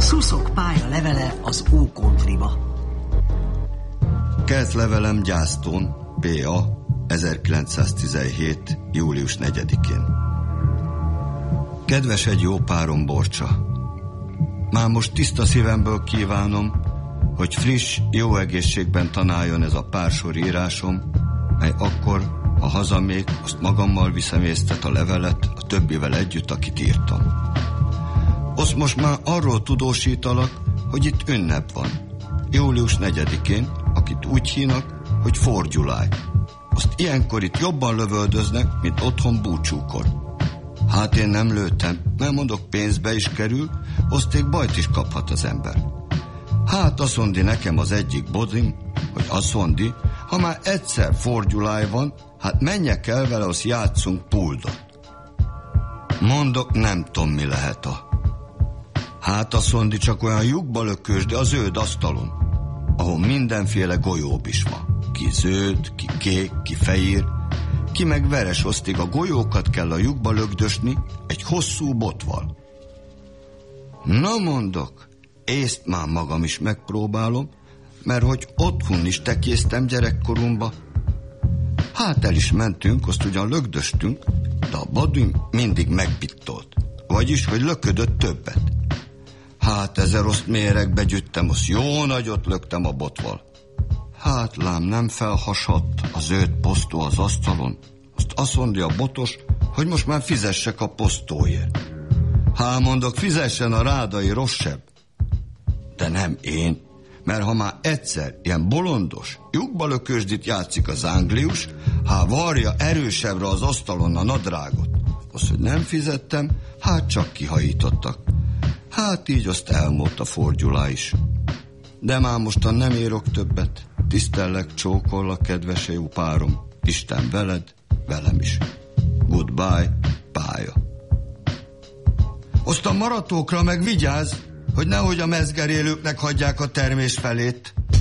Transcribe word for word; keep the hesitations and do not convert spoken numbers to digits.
Szuszok Pálya levele az Ó-Countryba. Kelt levelem Gyásztón, pé á, ezerkilencszáztizenhét. július negyedikén. Kedves egy jó párom Borcsa, már most tiszta szívemből kívánom, hogy friss, jó egészségben tanáljon ez a pár sor írásom, mely akkor, ha hazamék, azt magammal viszem észtet a levelet a többivel együtt, akit írtam. Azt most már arról tudósítalak, hogy itt ünnep van. július negyedikén, akit úgy hívnak, hogy Forgyuláj. Azt ilyenkor itt jobban lövöldöznek, mint otthon búcsúkor. Hát én nem lőttem, mert mondok, pénzbe is kerül, oszték bajt is kaphat az ember. Hát azt mondi nekem az egyik bodim, hogy azt mondi, ha már egyszer Forgyuláj van, hát menjek el vele, azt játszunk puldot. Mondok, nem tudom, mi lehet a... Hát azt mondi, csak olyan lyukba lökös, de a zöld asztalon, ahol mindenféle golyób is van. Ki zöld, ki kék, ki fehér, ki meg veres, osztig a golyókat kell a lyukba lögdösni egy hosszú botval. Na mondok, észt már magam is megpróbálom, mert hogy otthon is tekéztem gyerekkoromba. Hát el is mentünk, azt ugyan lögdöstünk, de a badim mindig megbittolt. Vagyis, hogy löködött többet. Hát ezer oszt méregbe gyüttem, azt jó nagyot löktem a botval. Hát lám nem felhasadt a zöld posztó az asztalon. Azt azt mondja a botos, hogy most már fizessek a posztóért. Hát mondok, fizessen a rádai rosszabb. De nem én, mert ha már egyszer ilyen bolondos, lyukba lökösdit játszik az anglius, hát varja erősebbre az asztalon a nadrágot. Azt, hogy nem fizettem, hát csak kihajítottak. Hát így azt elmúlt a Forgyulá is. De már mostan nem írok többet. Tisztellek, csókollak, kedves jó párom. Isten veled, velem is. Goodbye, Pálya. Azt a maratókra meg vigyázz, hogy nehogy a mezgerélőknek hagyják a termés felét.